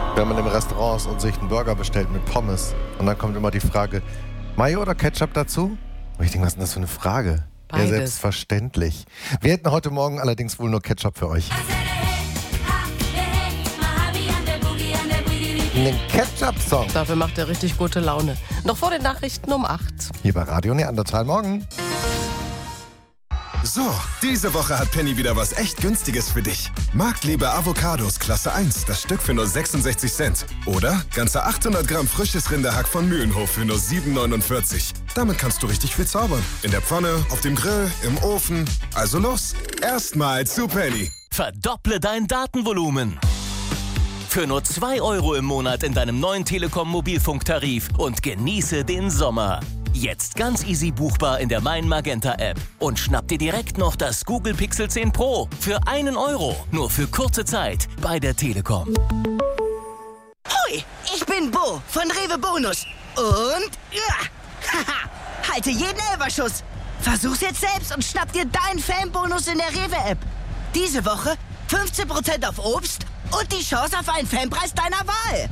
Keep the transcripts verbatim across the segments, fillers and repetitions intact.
Wenn man im Restaurant ist und sich einen Burger bestellt mit Pommes und dann kommt immer die Frage, Mayo oder Ketchup dazu? Und ich denke, was ist denn das für eine Frage? Beides. Ja, selbstverständlich. Wir hätten heute Morgen allerdings wohl nur Ketchup für euch. Einen Ketchup-Song. Dafür macht er richtig gute Laune. Noch vor den Nachrichten um acht. Hier bei Radio Neandertal morgen. So, diese Woche hat Penny wieder was echt Günstiges für dich. Marktliebe Avocados Klasse eins, das Stück für nur sechsundsechzig Cent. Oder ganze achthundert Gramm frisches Rinderhack von Mühlenhof für nur sieben neunundvierzig. Damit kannst du richtig viel zaubern. In der Pfanne, auf dem Grill, im Ofen. Also los, erstmal zu Penny. Verdopple dein Datenvolumen. Für nur zwei Euro im Monat in deinem neuen Telekom-Mobilfunktarif und genieße den Sommer. Jetzt ganz easy buchbar in der Mein Magenta App. Und schnapp dir direkt noch das Google Pixel zehn Pro für einen Euro. Nur für kurze Zeit bei der Telekom. Hoi, ich bin Bo von Rewe Bonus. Und ja, haha, halte jeden Elferschuss. Versuch's jetzt selbst und schnapp dir deinen Fanbonus in der Rewe-App. Diese Woche fünfzehn Prozent auf Obst und die Chance auf einen Fanpreis deiner Wahl.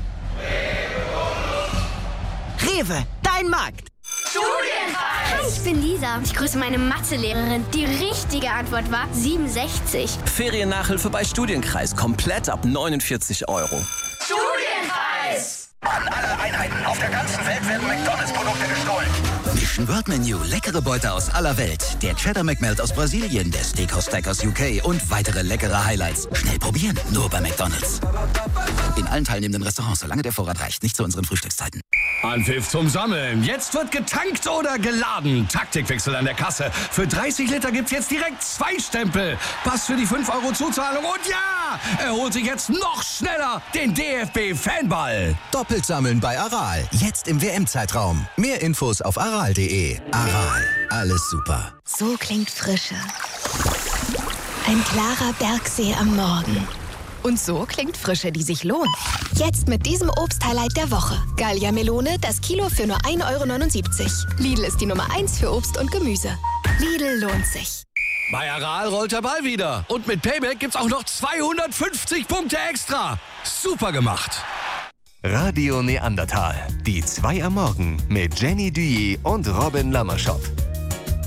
Rewe, dein Markt. Studienpreis! Hi, ich bin Lisa. Ich grüße meine Mathelehrerin. Die richtige Antwort war siebenundsechzig. Feriennachhilfe bei Studienkreis. Komplett ab neunundvierzig Euro. Studienpreis! An alle Einheiten auf der ganzen Welt werden McDonalds-Produkte gestohlen. Mission World Menu, leckere Beute aus aller Welt. Der Cheddar McMelt aus Brasilien, der Steakhouse Stack aus U K und weitere leckere Highlights. Schnell probieren, nur bei McDonalds. In allen teilnehmenden Restaurants, solange der Vorrat reicht, nicht zu unseren Frühstückszeiten. Anpfiff zum Sammeln. Jetzt wird getankt oder geladen. Taktikwechsel an der Kasse. Für dreißig Liter gibt's jetzt direkt zwei Stempel. Pass für die fünf Euro Zuzahlung. Und ja, er holt sich jetzt noch schneller den D F B-Fanball. Doppelt sammeln bei Aral. Jetzt im W M-Zeitraum. Mehr Infos auf aral punkt de. Aral. Alles super. So klingt Frische. Ein klarer Bergsee am Morgen. Und so klingt Frische, die sich lohnt. Jetzt mit diesem Obst-Highlight der Woche. Gallia Melone, das Kilo für nur ein Euro neunundsiebzig. Lidl ist die Nummer eins für Obst und Gemüse. Lidl lohnt sich. Bei Aral rollt der Ball wieder. Und mit Payback gibt's auch noch zweihundertfünfzig Punkte extra. Super gemacht. Radio Neandertal. Die zwei am Morgen mit Jenny Duyer und Robin Lammerschott.